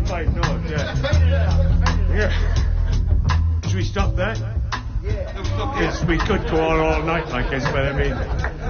25 knots, yeah. Yeah. Should we stop there? Yeah. Because we could go on all night like this, but I mean...